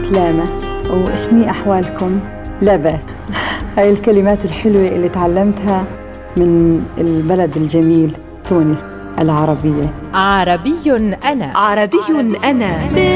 سلامة وشني أحوالكم؟ لا بأس. هاي الكلمات الحلوة اللي تعلمتها من البلد الجميل تونس العربية. عربي أنا.